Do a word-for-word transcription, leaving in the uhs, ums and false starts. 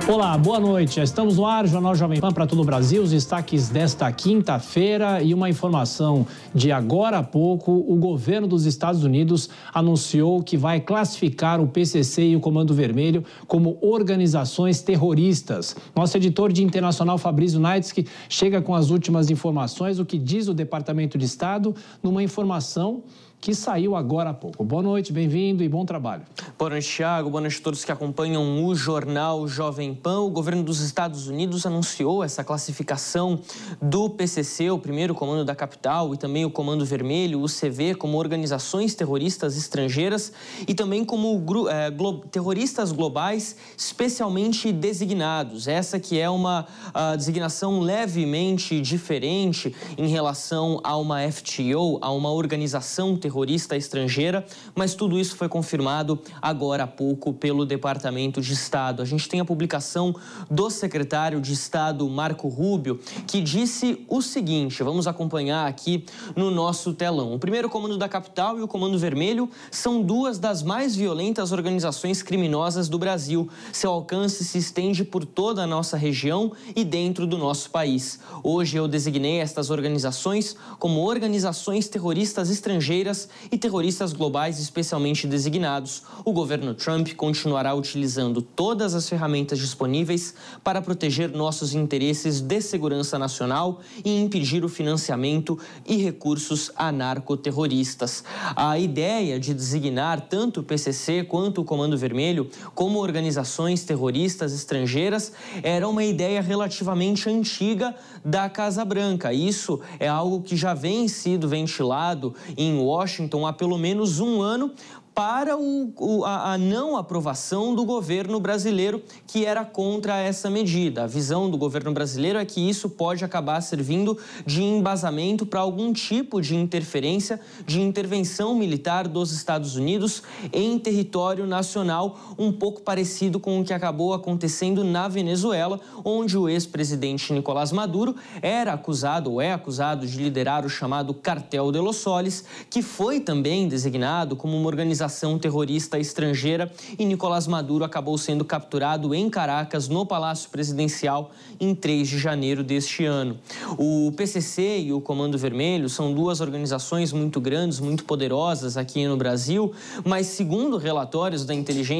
Olá, boa noite. Já estamos no ar, Jornal Jovem Pan para todo o Brasil. Os destaques desta quinta-feira e uma informação de agora a pouco. O governo dos Estados Unidos anunciou que vai classificar o P C C e o Comando Vermelho como organizações terroristas. Nosso editor de internacional, Fabrício Naitsky, chega com as últimas informações, o que diz o Departamento de Estado, numa informação que saiu agora há pouco. Boa noite, bem-vindo e bom trabalho. Boa noite, Thiago. Boa noite a todos que acompanham o Jornal Jovem Pan. O governo dos Estados Unidos anunciou essa classificação do P C C, o primeiro comando da capital, e também o Comando Vermelho, o C V, como organizações terroristas estrangeiras e também como é, glo terroristas globais especialmente designados. Essa que é uma a, designação levemente diferente em relação a uma F T O, a uma organização terrorista terrorista estrangeira, mas tudo isso foi confirmado agora há pouco pelo Departamento de Estado. A gente tem a publicação do secretário de Estado, Marco Rubio, que disse o seguinte, vamos acompanhar aqui no nosso telão. O primeiro Comando da Capital e o Comando Vermelho são duas das mais violentas organizações criminosas do Brasil. Seu alcance se estende por toda a nossa região e dentro do nosso país. Hoje eu designei estas organizações como organizações terroristas estrangeiras e terroristas globais especialmente designados. O governo Trump continuará utilizando todas as ferramentas disponíveis para proteger nossos interesses de segurança nacional e impedir o financiamento e recursos a narcoterroristas. A ideia de designar tanto o P C C quanto o Comando Vermelho como organizações terroristas estrangeiras era uma ideia relativamente antiga da Casa Branca. Isso é algo que já vem sido ventilado em Washington há pelo menos um ano para o, o, a, a não aprovação do governo brasileiro, que era contra essa medida. A visão do governo brasileiro é que isso pode acabar servindo de embasamento para algum tipo de interferência, de intervenção militar dos Estados Unidos em território nacional, um pouco parecido com o que acabou acontecendo na Venezuela, onde o ex-presidente Nicolás Maduro era acusado, ou é acusado, de liderar o chamado Cartel de los Soles, que foi também designado como uma organização terrorista estrangeira, e Nicolás Maduro acabou sendo capturado em Caracas, no Palácio Presidencial, em três de janeiro deste ano. O P C C e o Comando Vermelho são duas organizações muito grandes, muito poderosas aqui no Brasil, mas segundo relatórios da inteligência